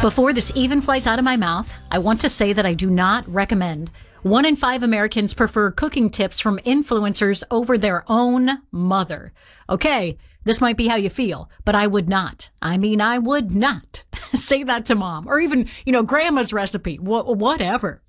Before this even flies out of my mouth, I want to say that I do not recommend. 1 in 5 Americans prefer cooking tips from influencers over their own mother. Okay, this might be how you feel, but I would not. I would not say that to mom or even, grandma's recipe, whatever.